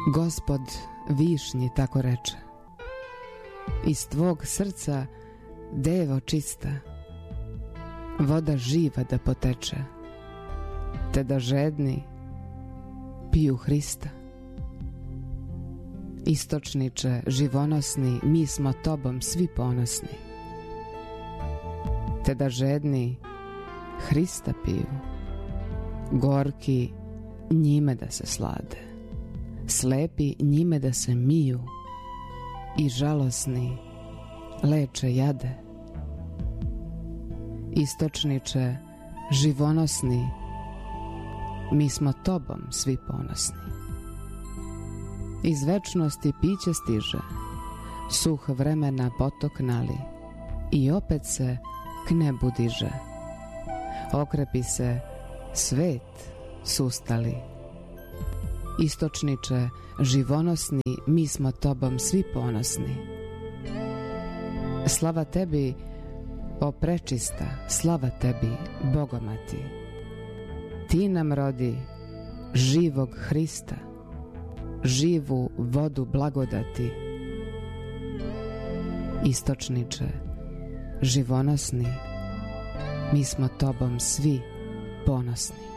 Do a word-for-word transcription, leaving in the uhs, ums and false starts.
Gospod višnji tako reče: iz tvog srca, devo čista, voda živa da poteče, te da žedni piju Hrista. Istočniče živonosni, mi smo tobom svi ponosni, te da žedni Hrista piju, gorki njime da se slade, slepi njime da se miju i žalosni leče jade. Istočniče živonosni, mi smo tobom svi ponosni. Iz večnosti piće stiže, suh vremena potok nali, i opet se k nebu diže. Okrepi se svet sustali. Istočniče živonosni, mi smo tobom svi ponosni. Slava tebi, o prečista, slava tebi, Bogomati. Ti nam rodi živog Hrista, živu vodu blagodati. Istočniče živonosni, mi smo tobom svi ponosni.